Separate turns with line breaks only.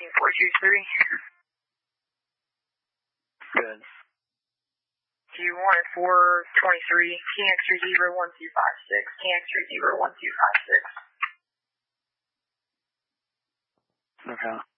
423.
Good.
Do you want it 423, King X-ray 01256, King X-ray 01256.
Okay.